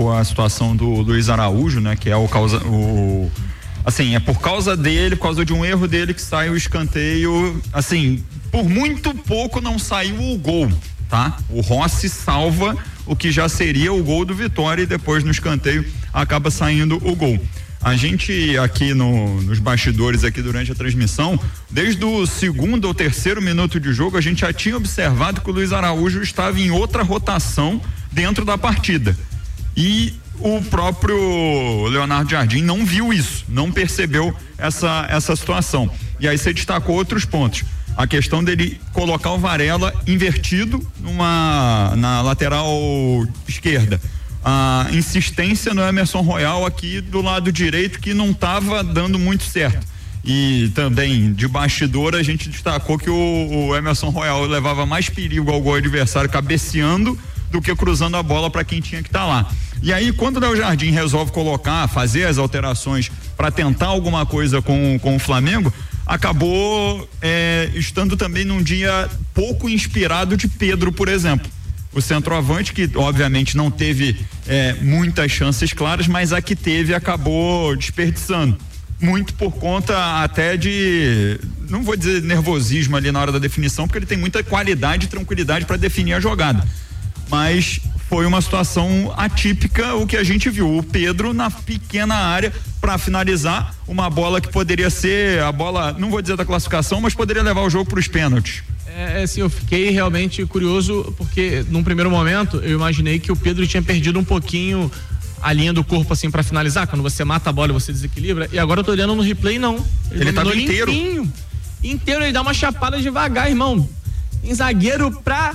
destacou a situação do Luiz Araújo, né? Que é assim, é por causa dele, por causa de um erro dele que sai o escanteio, assim, por muito pouco não saiu o gol, tá? O Rossi salva o que já seria o gol do Vitória e depois no escanteio acaba saindo o gol. A gente aqui nos bastidores aqui durante a transmissão, desde o segundo ou terceiro minuto de jogo, a gente já tinha observado que o Luiz Araújo estava em outra rotação dentro da partida. E o próprio Leonardo Jardim não viu isso, não percebeu essa situação. E aí você destacou outros pontos. A questão dele colocar o Varela invertido na lateral esquerda. A insistência no Emerson Royal aqui do lado direito que não estava dando muito certo. E também de bastidor a gente destacou que o Emerson Royal levava mais perigo ao gol adversário cabeceando do que cruzando a bola para quem tinha que estar lá. E aí quando o Léo Jardim resolve fazer as alterações para tentar alguma coisa com o Flamengo, acabou estando também num dia pouco inspirado de Pedro, por exemplo. O centroavante, que obviamente não teve muitas chances claras, mas a que teve acabou desperdiçando. Muito por conta até de, não vou dizer nervosismo ali na hora da definição, porque ele tem muita qualidade e tranquilidade para definir a jogada. Mas foi uma situação atípica o que a gente viu. O Pedro na pequena área para finalizar uma bola que poderia ser a bola, não vou dizer da classificação, mas poderia levar o jogo para os pênaltis. Assim, eu fiquei realmente curioso porque num primeiro momento eu imaginei que o Pedro tinha perdido um pouquinho a linha do corpo assim para finalizar, quando você mata a bola e você desequilibra, e agora eu tô olhando no replay, não. Ele tá inteiro, ele dá uma chapada devagar, irmão. Tem zagueiro pra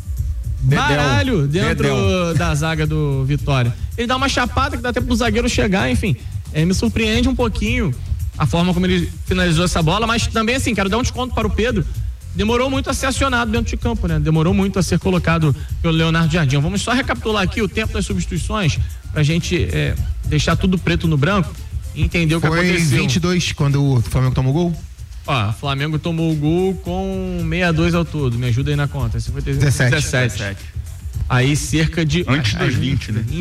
baralho dentro da zaga do Vitória. Ele dá uma chapada que dá tempo do zagueiro chegar, enfim. Me surpreende um pouquinho a forma como ele finalizou essa bola, mas também assim, quero dar um desconto para o Pedro. Demorou muito a ser acionado dentro de campo, né? Demorou muito a ser colocado pelo Leonardo Jardim. Vamos só recapitular aqui o tempo das substituições pra gente deixar tudo preto no branco e entender o que aconteceu. Foi 22 quando o Flamengo tomou o gol? Ó, o Flamengo tomou o gol com 62 ao todo. Me ajuda aí na conta. 17. Aí cerca de... Antes dos 20, né?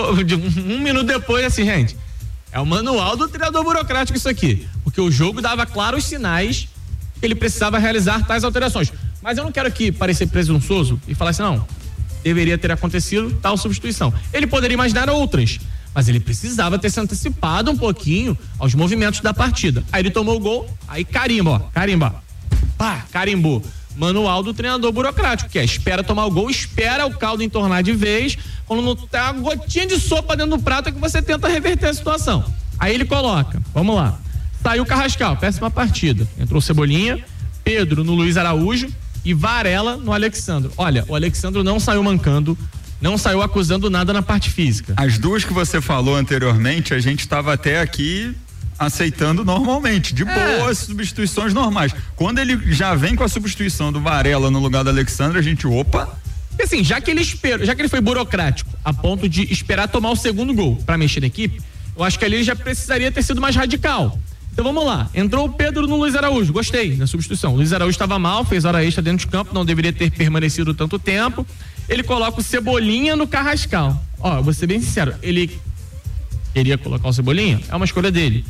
Um minuto depois, assim, gente, é o manual do treinador burocrático isso aqui. Porque o jogo dava claros sinais que ele precisava realizar tais alterações. Mas eu não quero aqui parecer presunçoso e falar assim, não, deveria ter acontecido tal substituição. Ele poderia imaginar outras, mas ele precisava ter se antecipado um pouquinho aos movimentos da partida. Aí ele tomou o gol, aí carimba. Pá, carimbou. Manual do treinador burocrático, que espera tomar o gol, espera o caldo entornar de vez, quando não tá uma gotinha de sopa dentro do prato é que você tenta reverter a situação. Aí ele coloca, vamos lá. Saiu o Carrascal, péssima partida. Entrou Cebolinha, Pedro no Luiz Araújo e Varela no Alexandro. Olha, o Alexandro não saiu mancando, não saiu acusando nada na parte física. As duas que você falou anteriormente, a gente estava até aqui aceitando normalmente, de boas substituições normais. Quando ele já vem com a substituição do Varela no lugar do Alexandre, a gente, E assim, já que ele foi burocrático a ponto de esperar tomar o segundo gol para mexer na equipe, eu acho que ali ele já precisaria ter sido mais radical. Então vamos lá, entrou o Pedro no Luiz Araújo, gostei da substituição. O Luiz Araújo estava mal, fez hora extra dentro de campo, não deveria ter permanecido tanto tempo. Ele coloca o Cebolinha no Carrascal. Ó, vou ser bem sincero, ele queria colocar o Cebolinha, é uma escolha dele.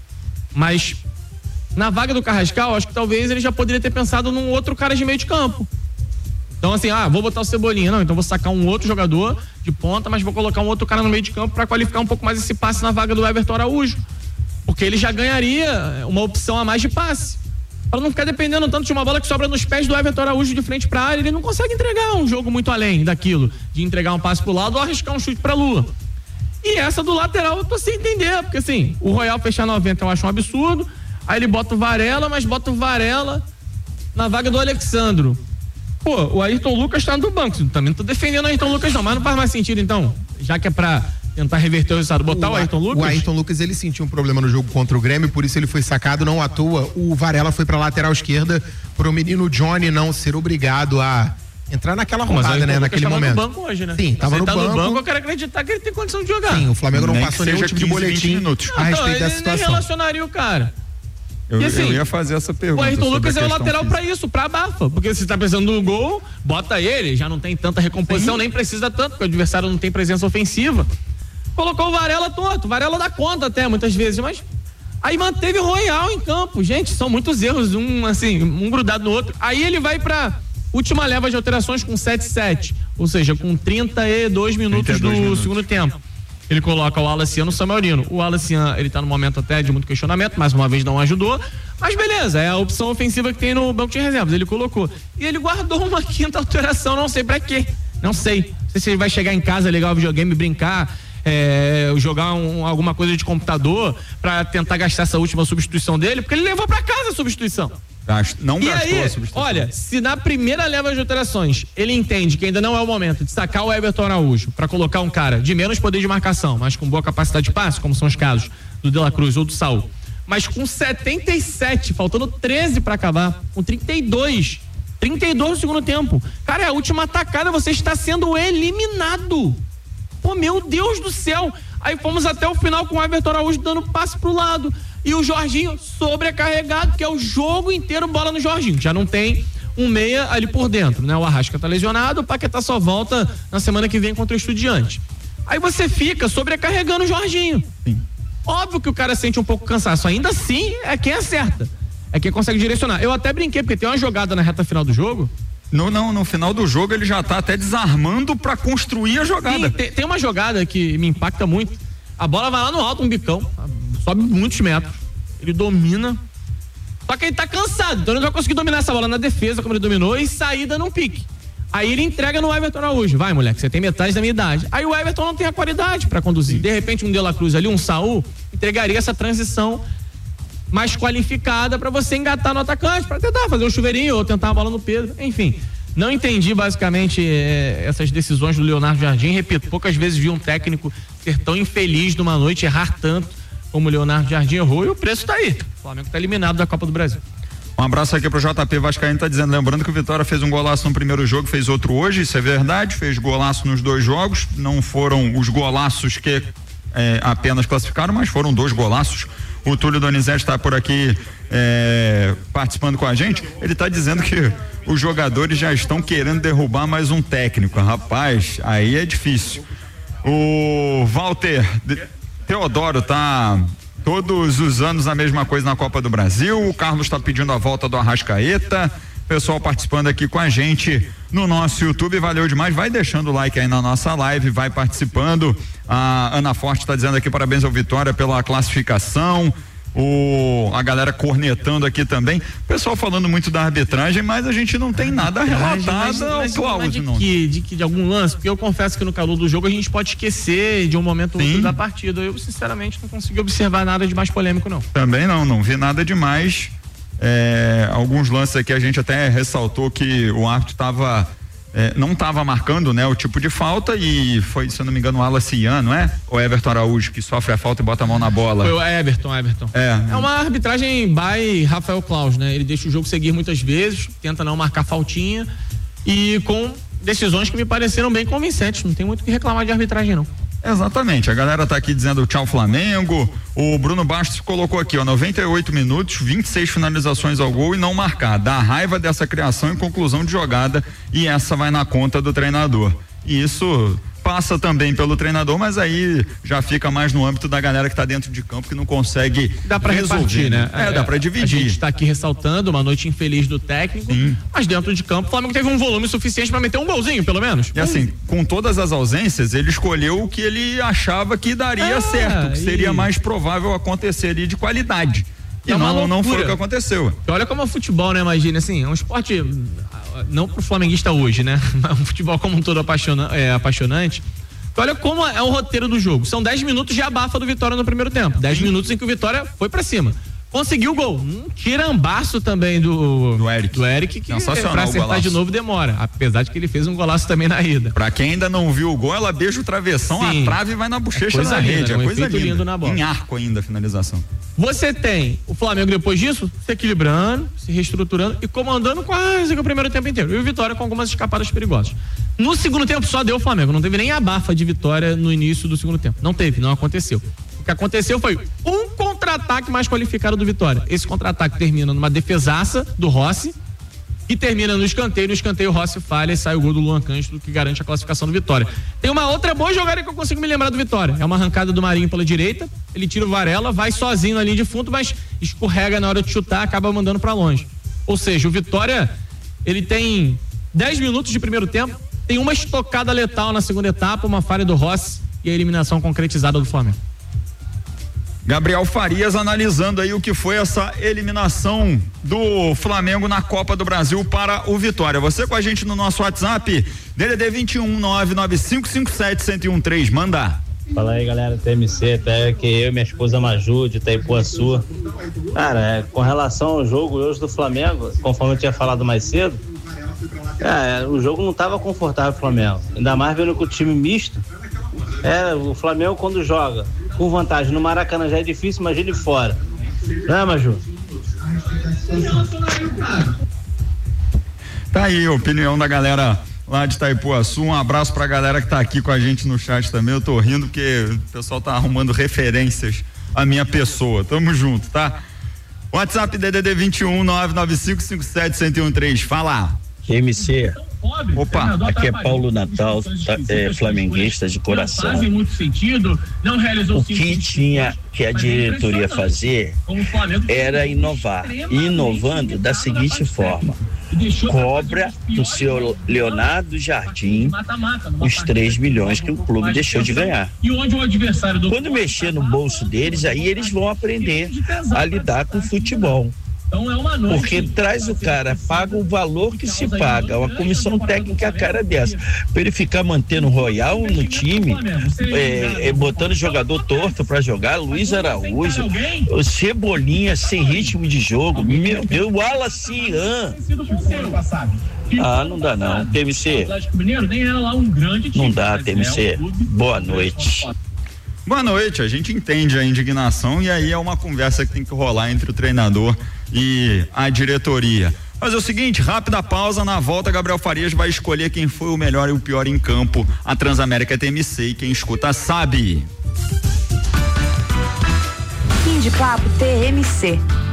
Mas na vaga do Carrascal, acho que talvez ele já poderia ter pensado num outro cara de meio de campo. Então assim, vou botar o Cebolinha, não, então vou sacar um outro jogador de ponta, mas vou colocar um outro cara no meio de campo para qualificar um pouco mais esse passe na vaga do Everton Araújo. Porque ele já ganharia uma opção a mais de passe. Para não ficar dependendo tanto de uma bola que sobra nos pés do Everton Araújo de frente para a área, ele não consegue entregar um jogo muito além daquilo, de entregar um passe pro lado ou arriscar um chute pra lua. E essa do lateral eu tô sem entender, porque assim, o Royal fechar 90 eu acho um absurdo, aí ele bota o Varela, mas bota o Varela na vaga do Alexandro. Pô, o Ayrton Lucas tá no banco, também não tô defendendo o Ayrton Lucas não, mas não faz mais sentido então, já que é pra tentar reverter o resultado, botar o Ayrton Lucas? O Ayrton Lucas, ele sentiu um problema no jogo contra o Grêmio, por isso ele foi sacado, não à toa. O Varela foi pra lateral esquerda pro menino Johnny não ser obrigado a entrar naquela rodada, né, naquele momento. Tava no banco hoje, né? Sim, tava no banco. Eu quero acreditar que ele tem condição de jogar. Sim, o Flamengo não passou nenhum tipo de boletim a respeito dessa situação. Nem relacionaria o cara. Eu ia fazer essa pergunta. O Ayrton Lucas é o lateral física. Pra isso, pra abafa. Porque se tá precisando do gol, bota ele, já não tem tanta recomposição, nem precisa tanto, porque o adversário não tem presença ofensiva. colocou o Varela torto. O Varela dá conta até, muitas vezes, mas aí manteve o Royal em campo. Gente, são muitos erros, um grudado no outro. Aí ele vai pra última leva de alterações com 7-7, ou seja, com 32 minutos do segundo tempo. Ele coloca o Alacian no Samuelino. O Alacian, ele tá no momento até de muito questionamento, mais uma vez não ajudou, mas beleza, é a opção ofensiva que tem no banco de reservas, ele colocou. E ele guardou uma quinta alteração, não sei pra quê, não sei se ele vai chegar em casa, ligar o videogame, brincar, jogar alguma coisa de computador pra tentar gastar essa última substituição dele, porque ele levou pra casa a substituição. Não gastou aí, a substituição. Olha, se na primeira leva de alterações ele entende que ainda não é o momento de sacar o Everton Araújo pra colocar um cara de menos poder de marcação, mas com boa capacidade de passe, como são os casos do De La Cruz ou do Saul, mas com 77, faltando 13 pra acabar, com 32 no segundo tempo. Cara, é a última atacada, você está sendo eliminado. Pô, meu Deus do céu. Aí fomos até o final com o Everton Araújo dando passe pro lado. E o Jorginho sobrecarregado, que é o jogo inteiro bola no Jorginho. Já não tem um meia ali por dentro, né? O Arrasca tá lesionado, o Paquetá só volta na semana que vem contra o Estudiante. Aí você fica sobrecarregando o Jorginho. Sim. Óbvio que o cara sente um pouco cansaço. Ainda assim, é quem acerta. É quem consegue direcionar. Eu até brinquei, porque tem uma jogada na reta final do jogo. No final do jogo ele já tá até desarmando pra construir a jogada. Sim, tem uma jogada que me impacta muito. A bola vai lá no alto, um bicão, sobe muitos metros, ele domina, só que ele tá cansado, então ele não vai conseguir dominar essa bola na defesa como ele dominou e saída num pique. Aí ele entrega no Everton Araújo, vai moleque, você tem metade da minha idade. Aí o Everton não tem a qualidade pra conduzir. De repente um De La Cruz ali, um Saul, entregaria essa transição mais qualificada pra você engatar no atacante, pra tentar fazer um chuveirinho ou tentar a bola no Pedro, enfim. Não entendi basicamente essas decisões do Leonardo Jardim. Repito, poucas vezes vi um técnico ser tão infeliz numa noite, errar tanto como o Leonardo Jardim errou, e o preço tá aí. O Flamengo tá eliminado da Copa do Brasil. Um abraço aqui pro JP Vascaíno, tá dizendo, lembrando que o Vitória fez um golaço no primeiro jogo, fez outro hoje, isso é verdade, fez golaço nos 2 jogos, não foram os golaços que apenas classificaram, mas foram 2 golaços. O Túlio Donizete está por aqui participando com a gente. Ele está dizendo que os jogadores já estão querendo derrubar mais um técnico. Rapaz, aí é difícil. O Walter Teodoro tá todos os anos a mesma coisa na Copa do Brasil. O Carlos está pedindo a volta do Arrascaeta. Pessoal participando aqui com a gente no nosso YouTube, valeu demais. Vai deixando o like aí na nossa live, vai participando. A Ana Forte está dizendo aqui parabéns ao Vitória pela classificação. A galera cornetando aqui também. Pessoal falando muito da arbitragem, mas a gente não tem nada relatado ao Cláudio. De algum lance, porque eu confesso que no calor do jogo a gente pode esquecer de um momento ou outro da partida. Eu sinceramente não consegui observar nada de mais polêmico, não. Também não vi nada demais. Alguns lances aqui a gente até ressaltou que o árbitro não estava marcando, né, o tipo de falta, e foi, se eu não me engano, o Alacian, não é? O Everton Araújo que sofre a falta e bota a mão na bola. Foi o Everton. É uma arbitragem by Rafael Claus, né? Ele deixa o jogo seguir muitas vezes, tenta não marcar faltinha e com decisões que me pareceram bem convincentes. Não tem muito o que reclamar de arbitragem, não. Exatamente, a galera tá aqui dizendo tchau Flamengo. O Bruno Bastos colocou aqui, 98 minutos, 26 finalizações ao gol e não marcar. Dá raiva dessa criação e conclusão de jogada, e essa vai na conta do treinador. E isso passa também pelo treinador, mas aí já fica mais no âmbito da galera que tá dentro de campo, que não consegue dá pra resolver, né? Dá pra dividir. A gente tá aqui ressaltando uma noite infeliz do técnico, mas dentro de campo o Flamengo teve um volume suficiente pra meter um golzinho, pelo menos. E assim, com todas as ausências, ele escolheu o que ele achava que daria certo, que seria mais provável acontecer ali de qualidade. E não foi o que aconteceu. E olha como é o futebol, né? Imagina, assim, é um esporte, não pro flamenguista hoje, né? Mas um futebol como um todo apaixonante. Olha como é o roteiro do jogo. São 10 minutos de abafa do Vitória no primeiro tempo. 10 minutos em que o Vitória foi pra cima. Conseguiu o gol. Um tirambaço também do Eric, que pra acertar de novo demora. Apesar de que ele fez um golaço também na ida. Pra quem ainda não viu o gol, ela beija o travessão, a trave e vai na bochecha da rede. É coisa linda. Lindo na bola. Em arco ainda a finalização. Você tem o Flamengo depois disso se equilibrando, se reestruturando e comandando quase que o primeiro tempo inteiro. E o Vitória com algumas escapadas perigosas. No segundo tempo só deu o Flamengo. Não teve nem abafa de Vitória no início do segundo tempo. Não aconteceu. O que aconteceu foi um contra-ataque mais qualificado do Vitória. Esse contra-ataque termina numa defesaça do Rossi que termina no escanteio. No escanteio, o Rossi falha e sai o gol do Luan Cândido, que garante a classificação do Vitória. Tem uma outra boa jogada que eu consigo me lembrar do Vitória. É uma arrancada do Marinho pela direita, ele tira o Varela, vai sozinho na linha de fundo, mas escorrega na hora de chutar, acaba mandando pra longe. Ou seja, o Vitória, ele tem 10 minutos de primeiro tempo, tem uma estocada letal na segunda etapa, uma falha do Rossi e a eliminação concretizada do Flamengo. Gabriel Farias analisando aí o que foi essa eliminação do Flamengo na Copa do Brasil para o Vitória. Você com a gente no nosso WhatsApp, DDD 21 99557 1013, manda. Fala aí, galera, TMC, até que eu e minha esposa Maju de Itaipuaçu. Cara, com relação ao jogo hoje do Flamengo, conforme eu tinha falado mais cedo, o jogo não estava confortável pro Flamengo, ainda mais vendo que o time misto, o Flamengo quando joga com vantagem no Maracanã já é difícil, imagine fora, não é, Maju? Tá aí a opinião da galera lá de Itaipuaçu. Um abraço pra galera que tá aqui com a gente no chat também. Eu tô rindo porque o pessoal tá arrumando referências à minha pessoa. Tamo junto, tá? WhatsApp DDD 21 99557 1013. Fala. MC. Opa, aqui é Paulo Natal, flamenguista de coração. O que tinha que a diretoria fazer era inovar. E inovando da seguinte forma: cobra do seu Leonardo Jardim os 3 milhões que o clube deixou de ganhar. Quando mexer no bolso deles, aí eles vão aprender a lidar com o futebol. Porque traz o cara, paga o valor que se paga, uma comissão técnica a cara dessa, para ele ficar mantendo o Royal no time, botando jogador torto para jogar, Luiz Araújo, o Cebolinha sem ritmo de jogo, meu Deus, o Wallace, não dá não, TMC, não dá, TMC, boa noite. Boa noite, a gente entende a indignação e aí é uma conversa que tem que rolar entre o treinador e a diretoria. Fazer o seguinte, rápida pausa, na volta Gabriel Farias vai escolher quem foi o melhor e o pior em campo. A Transamérica TMC e quem escuta sabe. Fim de papo TMC.